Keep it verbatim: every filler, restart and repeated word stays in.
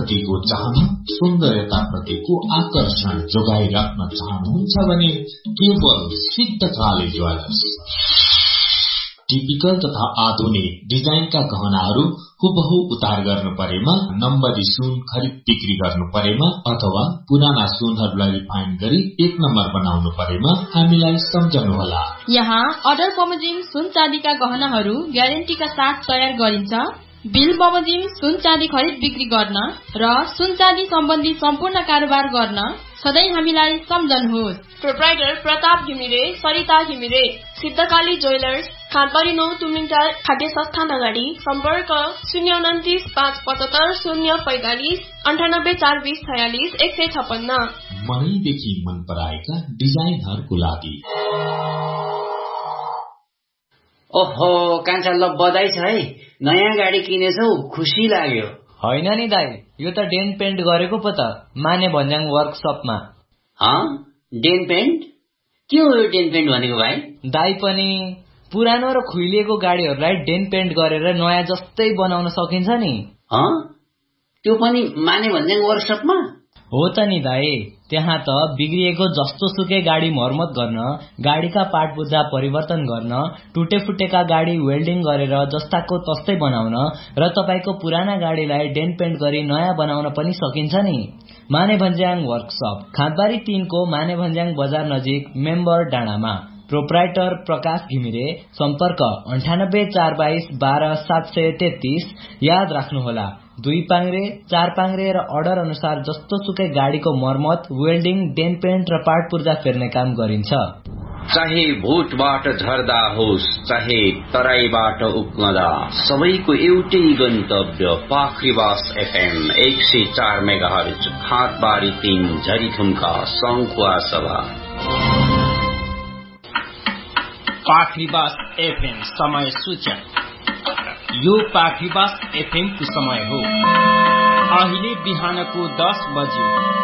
प्रतिको चाहना, सौन्दर्यताप्रतिको आकर्षण जोगाइराख्न चाहनुहुन्छ भने केवल सिद्धकाली ज्वेलर्स। टिपिकल तथा आधुनिक डिजाइनका गहनाहरू हुबहु उतार गर्नु परेमा, नम्बरी सुन खरिद बिक्री गर्नु परेमा अथवा पुराना सुनहरूलाई रिफाइन गरी एक नम्बर बनाउनु परेमा हामीलाई सम्झनुहोला। यहाँ अर्डर बमोजिम सुन चाँदीका गहनाहरू ग्यारेन्टीका साथ तयार गरिन्छ। बिल बमोजिम सुन चाँदी खरिद बिक्री गर्न र सुन चाँदी सम्बन्धी सम्पूर्ण कारोबार गर्न सधैँ हामीलाई सम्झनुहोस्। प्रोप्राइटर प्रताप घिमिरे, सरिता घिमिरे, सिद्धकाली ज्वेलर्स, खाटबारी नौ तुमिङटार खाद्य संस्थान अगाडि। सम्पर्क शून्य उन्तिस पाँच पचहत्तर शून्य पैंतालिस अन्ठानब्बे चार बीस छयालिस एक सय छप्पन्न। मनैदेखि मन पराएका डिजाइनहरूको लागि। ओहो कान्छा, ल बधाई छ है, नयाँ गाडी किनेछौ, खुसी लाग्यो। होइन नि दाई, यो त डेन पेन्ट गरेको पो त माने भन्ज्याङ वर्कसपमा। Dane pant? के हो यो डेन पेन्ट भनेको भाइ? दाई पनि पुरानो र खुइलिएको गाडीहरूलाई डेन पेन्ट गरेर नयाँ जस्तै बनाउन सकिन्छ नि। त्यो पनि माने भन्ज्याङ वर्कसपमा? हो त नि दाई, त्यहाँ त बिग्रिएको जस्तो सुकै गाडी मर्मत गर्न, गाडीका पार्ट पुर्जा परिवर्तन गर्न, टुटे फुटेका गाडी वेल्डिङ गरेर जस्ताको तस्तै बनाउन र तपाईको पुराना गाडीलाई डेन पेन्ट गरी नयाँ बनाउन पनि सकिन्छ नि। माने भन्ज्याङ वर्कसप, खाटबारी तीन को माने भन्ज्याङ बजार नजिक, मेम्बर डाँडामा। प्रोप्राइटर प्रकाश घिमिरे। सम्पर्क अन्ठानब्बे चार बाइस बाह्र सात सय तेत्तीस। याद राख्नुहोला, दुई पाङ्रे, चार पाङ्रे र अर्डर अनुसार जस्तो सुकै गाडीको मर्मत, वेल्डिङ, डेन पेन्ट र पार्ट पुर्जा फेर्ने काम गरिन्छ। चाहे भोटबाट झर्दा होस्, चाहे तराईबाट उक्मदा, सबैको एउटै गन्तव्य पाखरीवास एफएम एक सय चार मेगाहर्ज, खाटबारी तीन, झरीथुम्का, सङ्खुवा सभा। पाखरीवास एफएम समय सूचक। यो पाखरीवास एफएम को समय हो। अहिले बिहानको दस बजे।